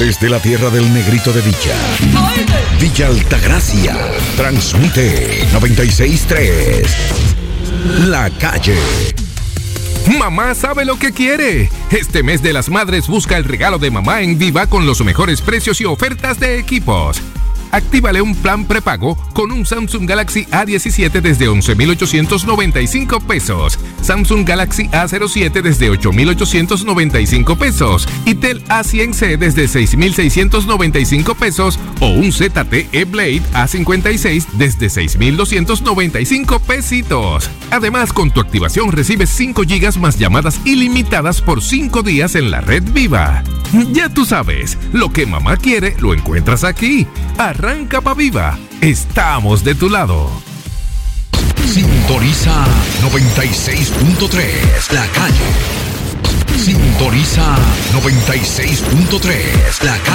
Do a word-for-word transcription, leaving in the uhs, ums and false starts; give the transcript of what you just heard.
Desde la tierra del negrito de Villa, Villa Altagracia, transmite noventa y seis punto tres. La Calle. Mamá sabe lo que quiere. Este mes de las madres busca el regalo de mamá en Viva con los mejores precios y ofertas de equipos. Actívale un plan prepago con un Samsung Galaxy A diecisiete desde once mil ochocientos noventa y cinco pesos, Samsung Galaxy A cero siete desde ocho mil ochocientos noventa y cinco pesos y Tel A cien C desde seis mil seiscientos noventa y cinco pesos o un Z T E Blade A cincuenta y seis desde seis mil doscientos noventa y cinco pesitos. Además, con tu activación recibes cinco gigas más llamadas ilimitadas por cinco días en la red Viva. Ya tú sabes, lo que mamá quiere lo encuentras aquí. Arranca pa' Viva. Estamos de tu lado. Sintoniza noventa y seis punto tres. La Calle. Sintoniza noventa y seis punto tres. La Calle.